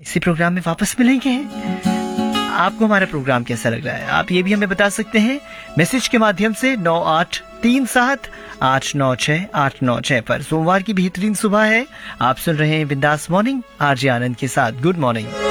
इसी प्रोग्राम में वापस मिलेंगे। आपको हमारा प्रोग्राम कैसा लग रहा है आप ये भी हमें बता सकते हैं मैसेज के माध्यम से 9837896896 पर। सोमवार की बेहतरीन सुबह है, आप सुन रहे हैं बिंदास मॉर्निंग आरजे आनंद के साथ। Good morning.